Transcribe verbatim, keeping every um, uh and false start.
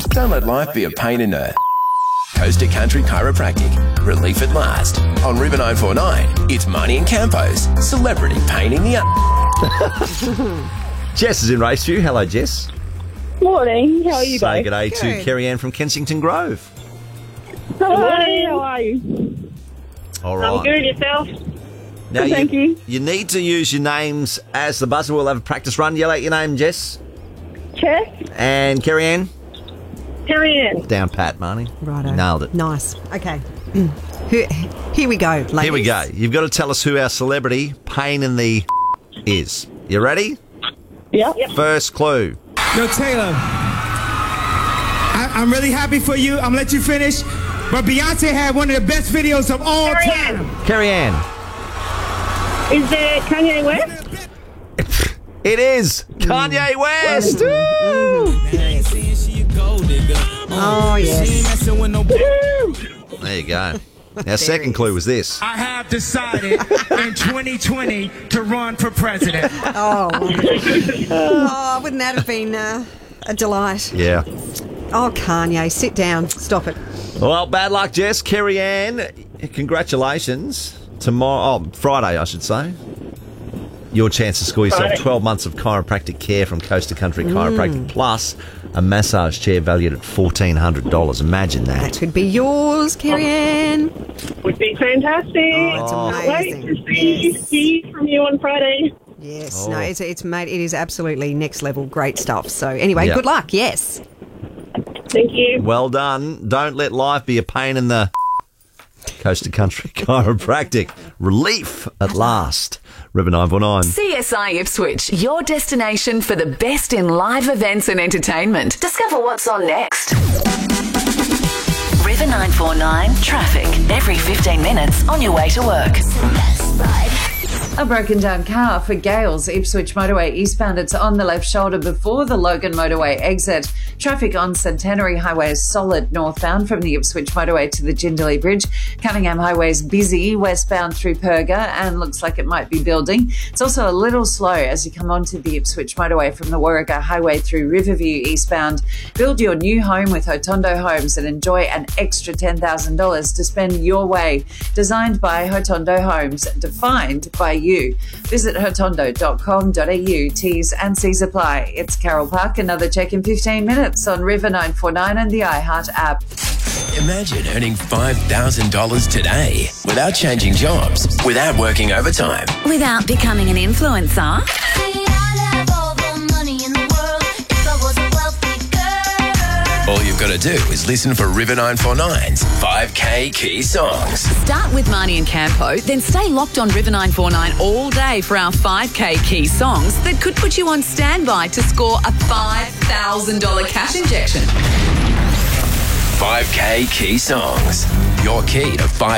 Don't let life be a pain in the... Coast to Country Chiropractic. Relief at last. On River nine four nine, it's Marnie and Campo's Celebrity Pain in the... Jess is in Raceview. Hello, Jess. Morning. How are you Say guys? g'day to Kerry Ann from Kensington Grove. Hello. How are you? All right. I'm good. Yourself? Now Thank you. You need to use your names as the buzzer. We'll have a practice run. Yell out your name, Jess. Chess. And Kerry Ann. Kerry Ann. Down pat, Marnie. Righto. Nailed it. Nice. Okay. Here, here we go, ladies. Here we go. You've got to tell us who our celebrity pain in the is. You ready? Yep. yep. First clue. Yo, Taylor, I, I'm really happy for you. I'm going to let you finish. But Beyonce had one of the best videos of all Kerry time. Ann. Kerry Ann. Is it Kanye West? It is Kanye West. Oh, yes. There you go. Our second clue was this. I have decided in twenty twenty to run for president. Oh, oh wouldn't that have been uh, a delight? Yeah. Oh, Kanye, sit down. Stop it. Well, bad luck, Jess. Kerry Ann, congratulations. Tomorrow, oh, Friday, I should say. Your chance to score yourself Friday. twelve months of chiropractic care from Coast to Country Chiropractic, plus a massage chair valued at fourteen hundred dollars. Imagine That that. could be yours, Kerry Ann. Would be fantastic. Oh, it's Can't amazing. Wait to see, Yes. see from you on Friday. Yes, Oh. no, it's it's made it is absolutely next level, great stuff. So anyway, Yeah. good luck. Yes. Thank you. Well done. Don't let life be a pain in the... Coast to Country Chiropractic. Relief at last. River nine four nine. C S I Ipswich, your destination for the best in live events and entertainment. Discover what's on next. River nine four nine traffic. Every fifteen minutes on your way to work. A broken down car for Gales Ipswich motorway eastbound. It's on the left shoulder before the Logan motorway exit. Traffic on Centenary Highway is solid northbound from the Ipswich motorway to the Jindalee Bridge. Cunningham Highway is busy westbound through Perga and looks like it might be building. It's also a little slow as you come onto the Ipswich motorway from the Warragah Highway through Riverview eastbound. Build your new home with Hotondo Homes and enjoy an extra ten thousand dollars to spend your way. Designed by Hotondo Homes, defined by you. Visit hotondo dot com dot a u. T's and C's apply. It's Carol Park. Another check in fifteen minutes on River nine four nine and the iHeart app. Imagine earning five thousand dollars today without changing jobs, without working overtime. Without becoming an influencer. All you've got to do is listen for River nine four nine's five K Key Songs. Start with Marnie and Campo, then stay locked on River nine four nine all day for our five K key songs that could put you on standby to score a five thousand dollars cash injection. five K Key Songs. Your key to five